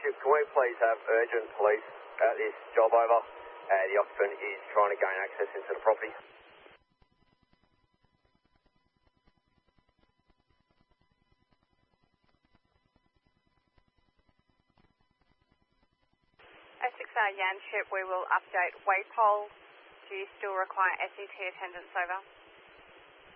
Township, can we please have urgent police at this job over? The occupant is trying to gain access into the property. A6R Yanship, we will update Waypole. Do you still require SET attendance over?